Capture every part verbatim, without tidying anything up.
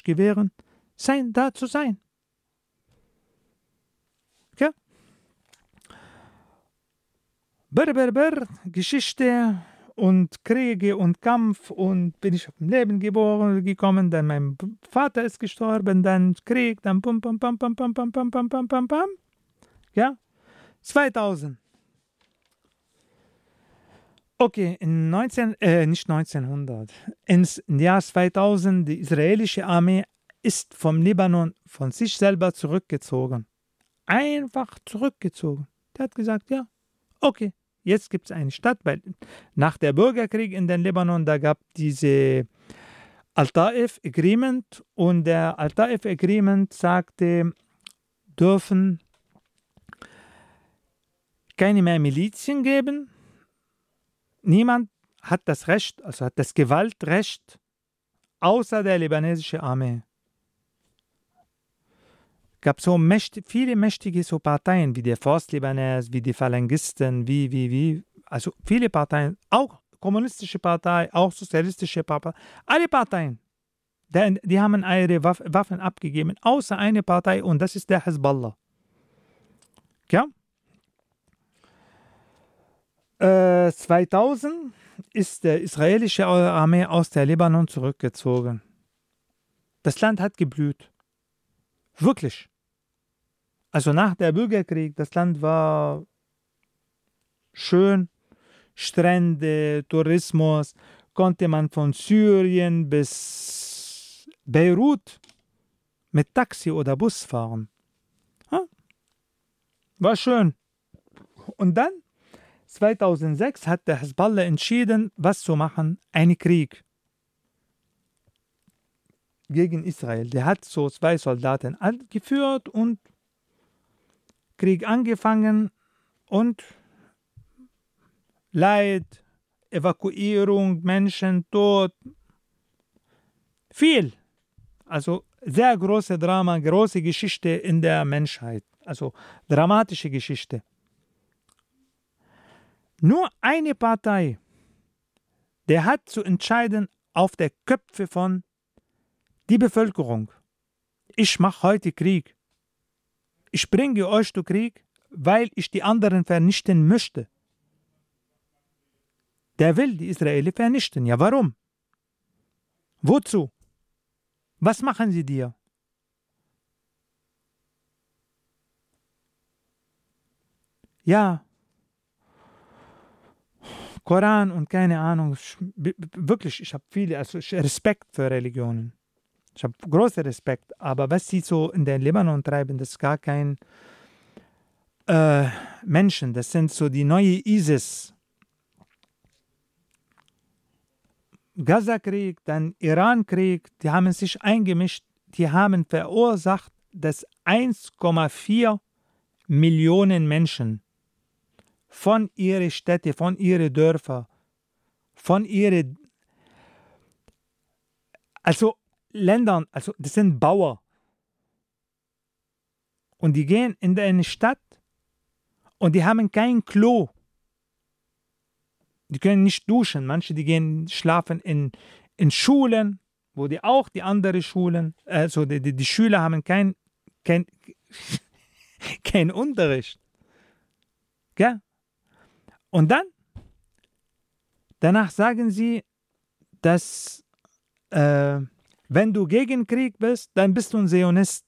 Gewehren sein, da zu sein. Okay? Brr, brr, brr, Geschichte und Kriege und Kampf und bin ich auf dem Leben geboren, gekommen, dann mein Vater ist gestorben, dann Krieg, dann pum, pum, pum, pum, pum, pum, pum, pum, pum, pum, pum. Ja? zweitausend. Okay, in neunzehn, äh, nicht neunzehnhundert, ins Jahr zweitausend, die israelische Armee ist vom Libanon von sich selber zurückgezogen. Einfach zurückgezogen. Der hat gesagt, ja, okay, jetzt gibt es eine Stadt, weil nach der Bürgerkrieg in den Libanon, da gab diese Al-Taif Agreement und der Al-Taif Agreement sagte, dürfen keine mehr Milizien geben. Niemand hat das Recht, also hat das Gewaltrecht, außer der libanesischen Armee. Es gab so mächtig, viele mächtige so Parteien, wie der Force Libanais, wie die Phalangisten, wie, wie, wie, also viele Parteien, auch kommunistische Partei, auch sozialistische Partei, alle Parteien, die, die haben ihre Waffen abgegeben, außer eine Partei, und das ist der Hezbollah. Ja? Äh, zweitausend ist die israelische Armee aus der Libanon zurückgezogen. Das Land hat geblüht. Wirklich. Also nach der Bürgerkrieg, das Land war schön. Strände, Tourismus, konnte man von Syrien bis Beirut mit Taxi oder Bus fahren. Ha? War schön. Und dann zweitausendsechs hat der Hezbollah entschieden, was zu machen, einen Krieg gegen Israel. Der hat so zwei Soldaten geführt und Krieg angefangen und Leid, Evakuierung, Menschen, Tod, viel. Also sehr große Drama, große Geschichte in der Menschheit. Also dramatische Geschichte. Nur eine Partei, der hat zu entscheiden auf der Köpfe von die Bevölkerung. Ich mache heute Krieg. Ich bringe euch zu Krieg, weil ich die anderen vernichten möchte. Der will die Israelis vernichten. Ja, warum? Wozu? Was machen sie dir? Ja, Koran und keine Ahnung, wirklich, ich habe viele, also Respekt für Religionen. Ich habe großen Respekt, aber was sie so in den Libanon treiben, das ist gar kein äh, Menschen, das sind so die neue ISIS. Gaza-Krieg, dann Iran-Krieg, die haben sich eingemischt, die haben verursacht, dass eins Komma vier Millionen Menschen von ihren Städten, von ihren Dörfern, von ihren, also Ländern, also das sind Bauern. Und die gehen in eine Stadt und die haben kein Klo. Die können nicht duschen. Manche, die gehen schlafen in, in Schulen, wo die auch die anderen Schulen, also die, die, die Schüler haben kein, kein, kein Unterricht. Gell? Und dann, danach sagen sie, dass äh, wenn du gegen Krieg bist, dann bist du ein Zionist.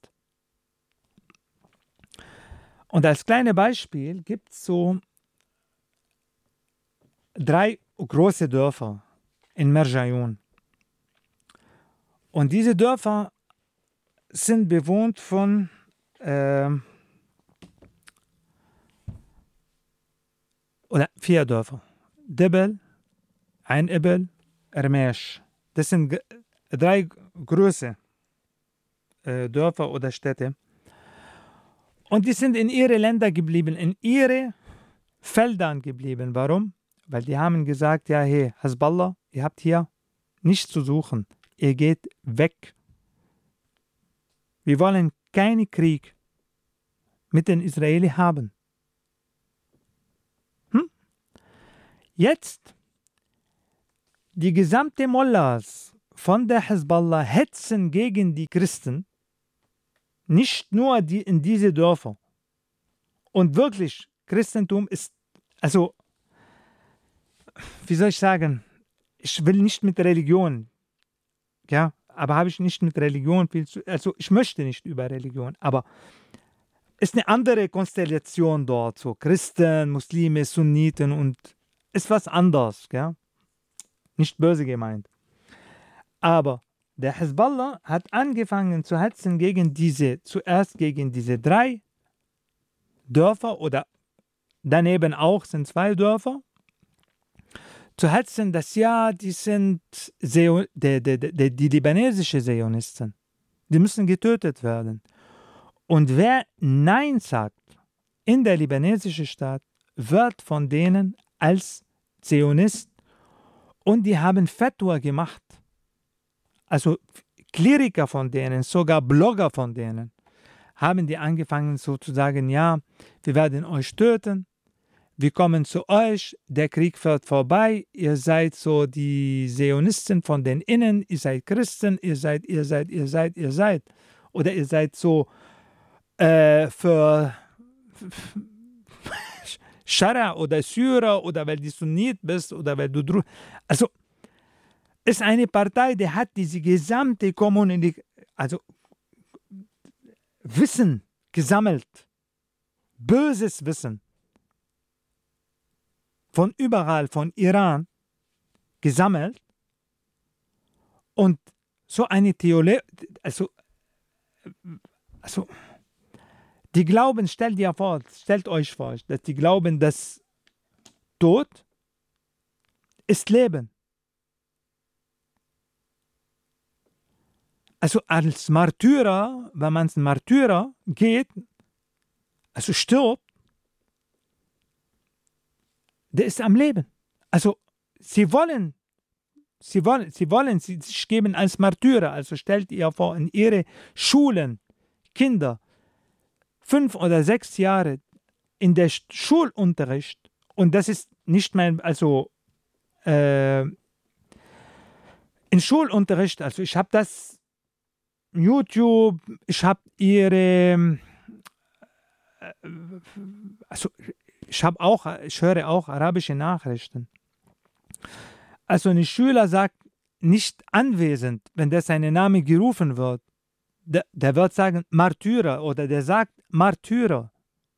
Und als kleines Beispiel gibt es so drei große Dörfer in Merjayun. Und diese Dörfer sind bewohnt von äh, oder vier Dörfer. Debel, Ein Ebel, Ermesh. Das sind g- drei große äh, Dörfer oder Städte. Und die sind in ihre Länder geblieben, in ihre Feldern geblieben. Warum? Weil die haben gesagt, ja, hey, Hezbollah, ihr habt hier nichts zu suchen. Ihr geht weg. Wir wollen keinen Krieg mit den Israelis haben. Jetzt, die gesamte Mullahs von der Hezbollah hetzen gegen die Christen, nicht nur die in diese Dörfer. Und wirklich, Christentum ist, also, wie soll ich sagen, ich will nicht mit Religion, ja, aber habe ich nicht mit Religion viel zu, also ich möchte nicht über Religion, aber ist eine andere Konstellation dort, so Christen, Muslime, Sunniten und ist was anderes, ja, nicht böse gemeint. Aber der Hezbollah hat angefangen zu hetzen gegen diese, zuerst gegen diese drei Dörfer oder daneben auch sind zwei Dörfer, zu hetzen, dass ja, die sind Zeo, die, die, die, die libanesische Zionisten, die müssen getötet werden. Und wer Nein sagt in der libanesischen Staat, wird von denen als Zionist und die haben Fatwa gemacht. Also Kleriker von denen, sogar Blogger von denen, haben die angefangen so zu sagen, ja, wir werden euch töten, wir kommen zu euch, der Krieg wird vorbei, ihr seid so die Zionisten von den Innen, ihr seid Christen, ihr seid, ihr seid, ihr seid, ihr seid. Oder ihr seid so äh, für Schara oder Syrer oder weil du Sunnit bist oder weil du Dru... Also ist eine Partei, die hat diese gesamte Kommunikation, also Wissen gesammelt, böses Wissen von überall, von Iran gesammelt und so eine Theorie, also, also die glauben, stellt dir vor, stellt euch vor, dass die glauben, dass Tod ist Leben. Also als Märtyrer, wenn man ein Märtyrer geht, also stirbt, der ist am Leben. Also sie wollen, sie wollen, sie wollen sich geben als Märtyrer. Also stellt ihr vor, in ihre Schulen, Kinder, fünf oder sechs Jahre in der Schulunterricht, und das ist nicht mein, also äh, in Schulunterricht, also ich habe das YouTube, ich habe ihre, also ich habe auch, ich höre auch arabische Nachrichten. Also ein Schüler sagt nicht anwesend, wenn der sein Name gerufen wird, der, der wird sagen Märtyrer oder der sagt Märtyrer.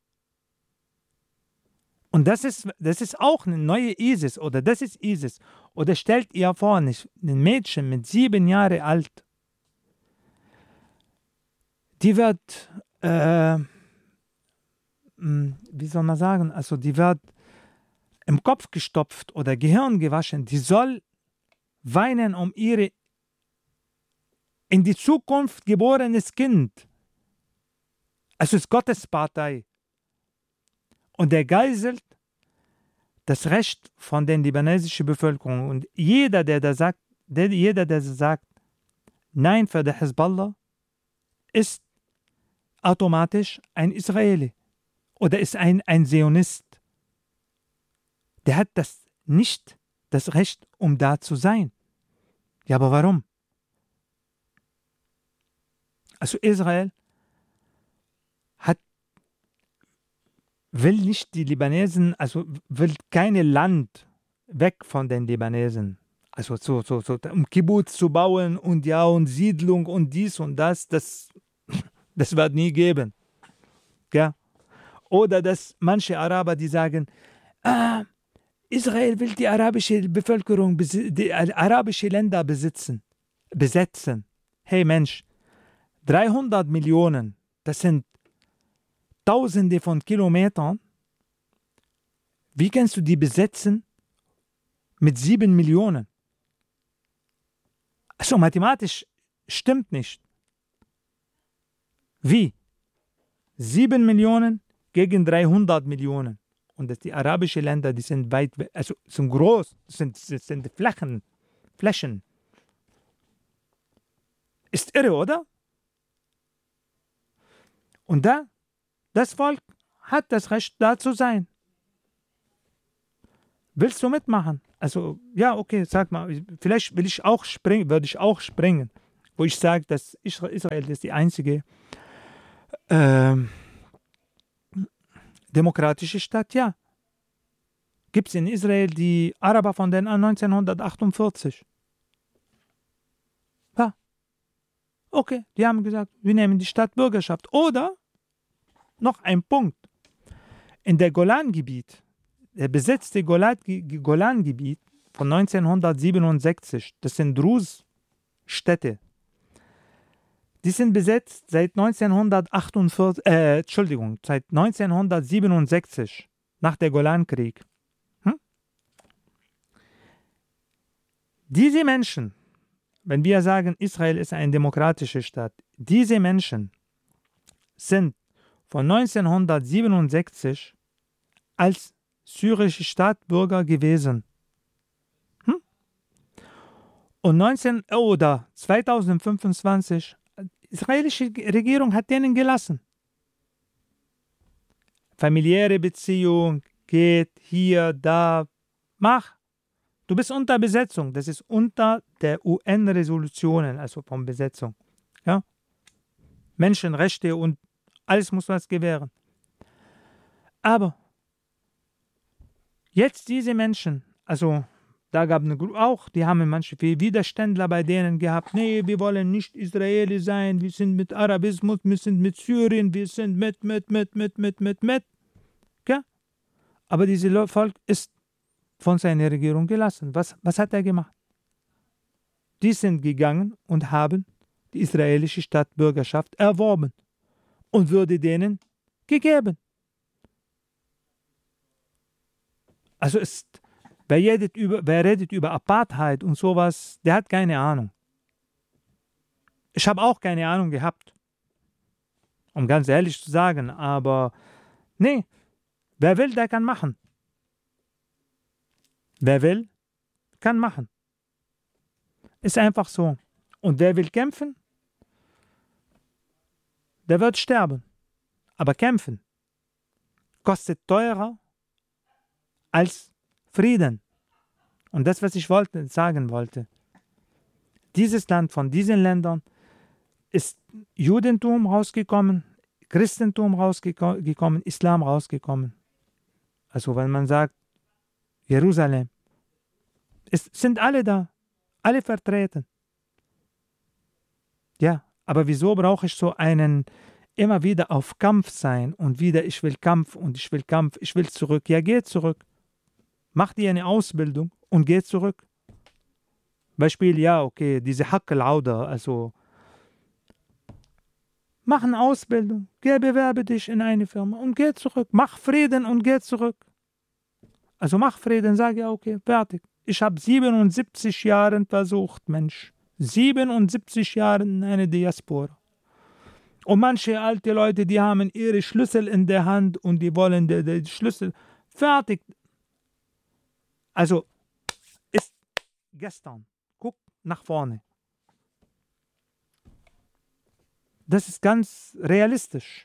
Und das ist, das ist auch eine neue ISIS oder das ist ISIS. Oder stellt ihr vor, ein Mädchen mit sieben Jahren alt, die wird, äh, wie soll man sagen, also die wird im Kopf gestopft oder Gehirn gewaschen, die soll weinen um ihre in die Zukunft geborenes Kind. Also es ist Gottes Partei. Und der geiselt das Recht von der libanesischen Bevölkerung. Und jeder, der da sagt, der, jeder, der sagt, nein für die Hezbollah, ist automatisch ein Israeli oder ist ein, ein Zionist. Der hat das nicht das Recht, um da zu sein. Ja, aber warum? Also Israel hat, will nicht die Libanesen, also will kein Land weg von den Libanesen. Also so, so, so, um Kibbutz zu bauen und ja, und Siedlung und dies und das, das, das wird nie geben. Ja? Oder dass manche Araber, die sagen, ah, Israel will die arabische Bevölkerung, die arabische Länder besitzen, besetzen. Hey Mensch, dreihundert Millionen, das sind Tausende von Kilometern. Wie kannst du die besetzen mit sieben Millionen? Also mathematisch stimmt nicht. Wie? sieben Millionen gegen dreihundert Millionen. Und dass die arabischen Länder, die sind weit, also sind groß, sind, sind Flächen, Flächen. Ist irre, oder? Und da, das Volk hat das Recht, da zu sein. Willst du mitmachen? Also, ja, okay, sag mal, vielleicht will ich auch springen, würde ich auch springen, wo ich sage, dass Israel ist die einzige ähm, demokratische Stadt, ja. Gibt es in Israel die Araber von den neunzehnhundertachtundvierzig? Ja, okay, die haben gesagt, wir nehmen die Stadtbürgerschaft. Oder, noch ein Punkt, in der Golangebiet, der besetzte Golangebiet von neunzehnhundertsiebenundsechzig, das sind Druze-Städte, die sind besetzt seit neunzehnhundertachtundvierzig, äh, Entschuldigung, seit neunzehnhundertsiebenundsechzig, nach der Golankrieg. Hm? Diese Menschen, wenn wir sagen, Israel ist eine demokratische Staat, diese Menschen sind von neunzehnhundertsiebenundsechzig als syrische Staatsbürger gewesen. Hm? Und neunzehn oder zweitausendfünfundzwanzig, die israelische Regierung hat denen gelassen. Familiäre Beziehung, geht hier, da, mach. Du bist unter Besetzung. Das ist unter der U N-Resolutionen, also von Besetzung. Ja? Menschenrechte und alles muss was gewähren. Aber jetzt diese Menschen, also da gab es auch, die haben manche Widerständler bei denen gehabt, nee, wir wollen nicht Israeli sein, wir sind mit Arabismus, wir sind mit Syrien, wir sind mit, mit, mit, mit, mit, mit, mit. Okay? Aber dieses Volk ist von seiner Regierung gelassen. Was, was hat er gemacht? Die sind gegangen und haben die israelische Staatsbürgerschaft erworben und wurde denen gegeben. Also ist, wer redet, über, wer redet über Apartheid und sowas, der hat keine Ahnung. Ich habe auch keine Ahnung gehabt, um ganz ehrlich zu sagen, aber nee, wer will, der kann machen. Wer will, kann machen. Ist einfach so. Und wer will kämpfen, der wird sterben. Aber kämpfen kostet teurer als Frieden. Und das, was ich wollte, sagen wollte, dieses Land, von diesen Ländern ist Judentum rausgekommen, Christentum rausgekommen, Islam rausgekommen. Also wenn man sagt, Jerusalem, es sind alle da, alle vertreten. Ja, aber wieso brauche ich so einen immer wieder auf Kampf sein und wieder, ich will Kampf und ich will Kampf, ich will zurück. Ja, geh zurück. Mach dir eine Ausbildung und geh zurück. Beispiel, ja, okay, diese Hackelauder, also mach eine Ausbildung, geh, bewerbe dich in eine Firma und geh zurück. Mach Frieden und geh zurück. Also mach Frieden, sag ja, okay, fertig. Ich habe siebenundsiebzig Jahre versucht, Mensch. siebenundsiebzig Jahre in einer Diaspora. Und manche alte Leute, die haben ihre Schlüssel in der Hand und die wollen die, die Schlüssel fertig. Also ist gestern. Guck nach vorne. Das ist ganz realistisch.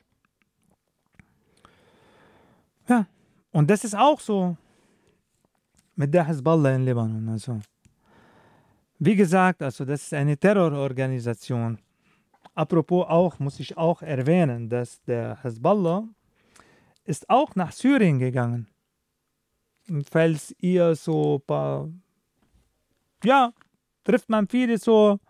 Ja, und das ist auch so mit der Hezbollah in Libanon. Also, wie gesagt, also das ist eine Terrororganisation. Apropos auch, muss ich auch erwähnen, dass der Hezbollah ist auch nach Syrien gegangen. Falls ihr so ein paar, ja, trifft man viele so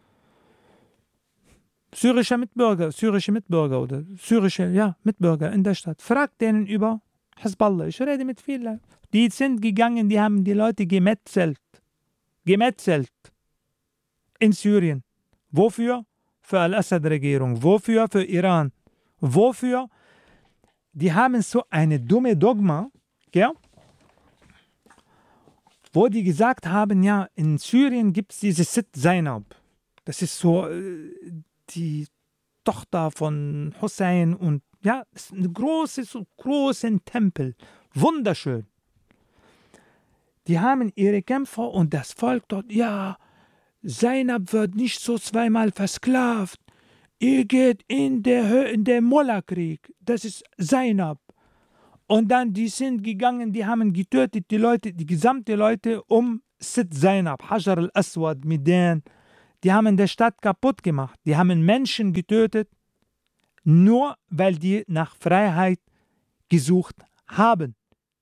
syrische Mitbürger, syrische Mitbürger oder syrische, ja, Mitbürger in der Stadt. Fragt denen über Hezbollah. Ich rede mit vielen. Die sind gegangen, die haben die Leute gemetzelt. Gemetzelt. In Syrien. Wofür? Für Al-Assad-Regierung. Wofür? Für Iran. Wofür? Die haben so eine dumme Dogma, ja, wo die gesagt haben, ja, in Syrien gibt es diese Sit Zainab. Das ist so äh, die Tochter von Hussein und ja, das ist ein großes, so großen Tempel. Wunderschön. Die haben ihre Kämpfer und das Volk dort, ja, Zainab wird nicht so zweimal versklavt. Ihr geht in der, in der Mullah-Krieg. Das ist Zainab. Und dann, die sind gegangen, die haben getötet, die Leute, die gesamte Leute um Sid Zainab, Hajar al-Aswad, mit denen, die haben die Stadt kaputt gemacht. Die haben Menschen getötet, nur weil die nach Freiheit gesucht haben.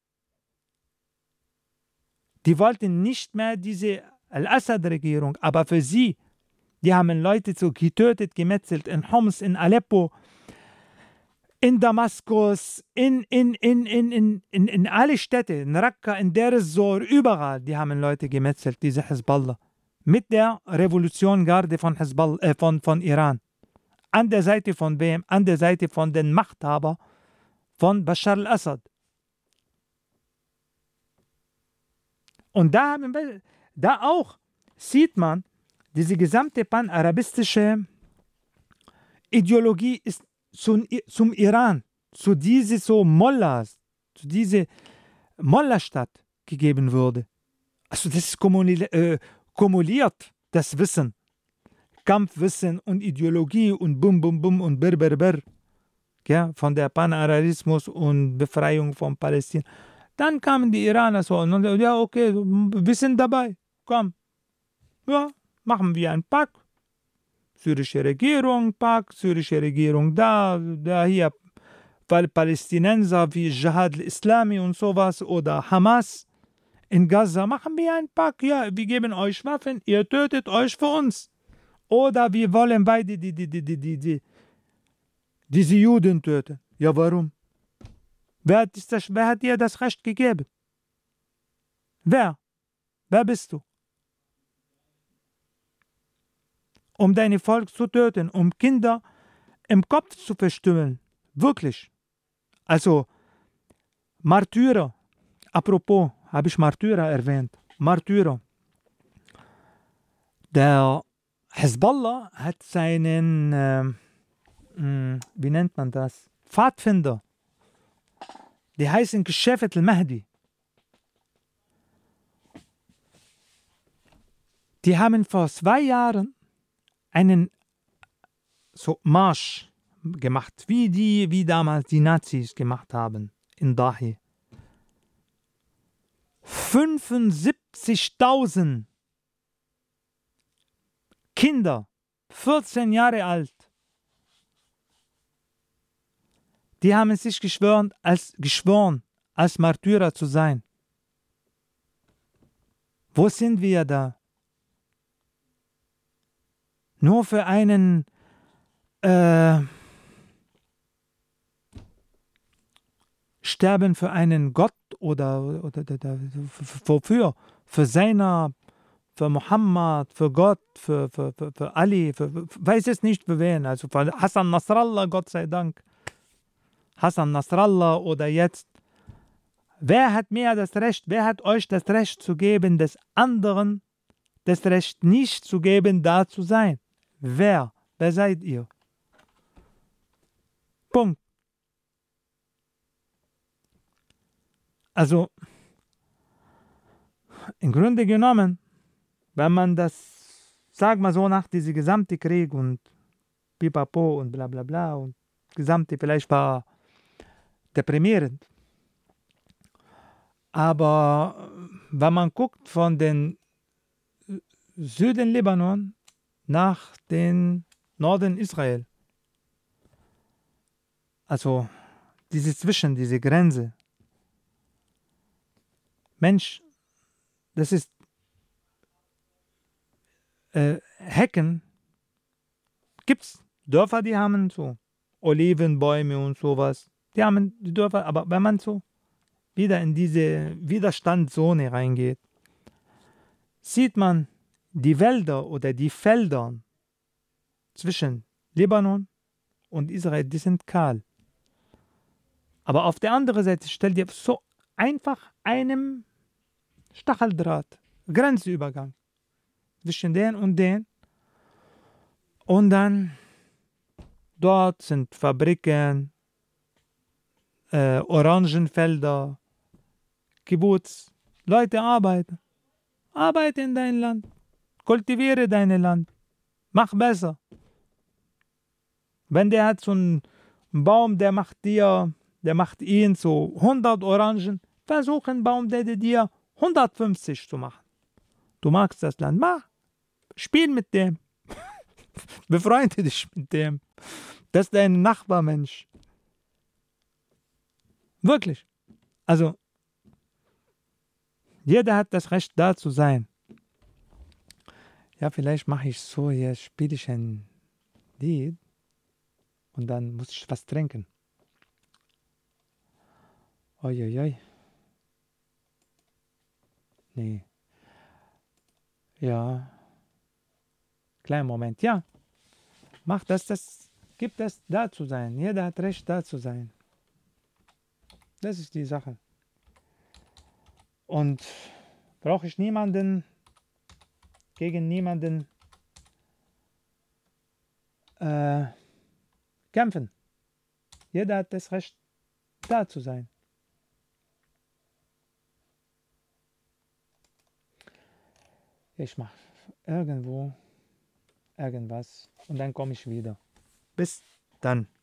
Die wollten nicht mehr diese Al-Assad-Regierung, aber für sie, die haben Leute so getötet, gemetzelt in Homs, in Aleppo, in Damaskus, in, in, in, in, in, in, in alle Städte, in Raqqa, in Deir ez-Zor, überall, die haben Leute gemetzelt, diese Hezbollah. Mit der Revolutionsgarde von, Hezbollah, äh, von, von Iran. An der Seite von wem? An der Seite von den Machthabern von Bashar al-Assad. Und da, haben wir, da auch sieht man, diese gesamte panarabistische Ideologie ist zum, zum Iran, zu diese so Mollahs, zu diese Mollah-Stadt gegeben wurde. Also das ist kumuliert, äh, kumuliert, das Wissen. Kampfwissen und Ideologie und bum bum bum und ber ber ber. Ja, von der Panarabismus und Befreiung von Palästina. Dann kamen die Iraner so und sagten, ja okay, wir sind dabei, komm. Ja, machen wir einen Pakt. Syrische Regierung, Pakt, syrische Regierung da, da hier, weil Palästinenser wie Jihad al-Islami und sowas oder Hamas in Gaza, machen wir einen Pakt, ja, wir geben euch Waffen, ihr tötet euch für uns. Oder wir wollen beide die, die, die, die, die, die, diese Juden töten. Ja, warum? Wer hat, das, wer hat dir das Recht gegeben? Wer? Wer bist du? Um dein Volk zu töten, um Kinder im Kopf zu verstümmeln. Wirklich. Also, Martyrer. Apropos, habe ich Martyrer erwähnt. Martyrer. Der Hezbollah hat seinen, äh, mh, wie nennt man das? Pfadfinder. Die heißen Geschäfet al-Mahdi. Die haben vor zwei Jahren einen so Marsch gemacht, wie die, wie damals die Nazis gemacht haben in Dahi. fünfundsiebzigtausend Kinder, vierzehn Jahre alt, die haben sich geschworen, als, geschworen, als Martyrer zu sein. Wo sind wir da? Nur für einen äh, Sterben für einen Gott oder, oder, oder, oder wofür? Für seiner, für Mohammed, für Gott, für, für, für, für Ali, für, für, weiß es nicht für wen, also für Hassan Nasrallah, Gott sei Dank. Hassan Nasrallah oder jetzt. Wer hat mir das Recht, wer hat euch das Recht zu geben, des anderen das Recht nicht zu geben, da zu sein? Wer? Wer seid ihr? Punkt. Also, im Grunde genommen, wenn man das, sag mal so, nach diesem gesamten Krieg und Pipapo und bla bla bla und gesamte vielleicht war deprimierend. Aber wenn man guckt von den Süden Libanon nach den Norden Israel, also diese Zwischen, diese Grenze, Mensch, das ist äh, Hecken, gibt's Dörfer, die haben so Olivenbäume und sowas, die haben die Dörfer, aber wenn man so wieder in diese Widerstandszone reingeht, sieht man die Wälder oder die Felder zwischen Libanon und Israel, die sind kahl. Aber auf der anderen Seite stell dir so einfach einem Stacheldraht, Grenzübergang zwischen den und den, und dann dort sind Fabriken, äh, Orangenfelder, Kibbutz, Leute arbeiten. Arbeite in dein Land. Kultiviere dein Land. Mach besser. Wenn der hat so einen Baum, der macht dir, der macht ihn so hundert Orangen, versuch ein Baumdaddy dir hundertfünfzig zu machen. Du magst das Land, mach, spiel mit dem, befreunde dich mit dem. Das ist dein Nachbarmensch. Wirklich. Also, jeder hat das Recht, da zu sein. Ja, vielleicht mache ich so, hier spiele ich ein Lied und dann muss ich was trinken. Uiuiui. Nee. Ja. Kleinen Moment. Ja. Mach das, das gibt es, da zu sein. Jeder hat Recht, da zu sein. Das ist die Sache. Und brauche ich niemanden, gegen niemanden äh, kämpfen. Jeder hat das Recht, da zu sein. Ich mache irgendwo irgendwas und dann komme ich wieder. Bis dann.